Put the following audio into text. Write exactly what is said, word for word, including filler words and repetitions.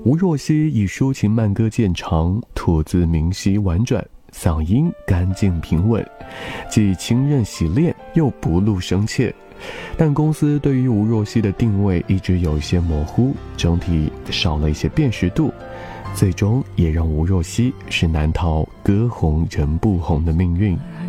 吴若希以抒情慢歌见长，吐字明晰婉转，嗓音干净平稳，既清韧洗练又不露生怯。但公司对于吴若希的定位一直有一些模糊，整体少了一些辨识度，最终也让吴若希是难逃歌红人不红的命运。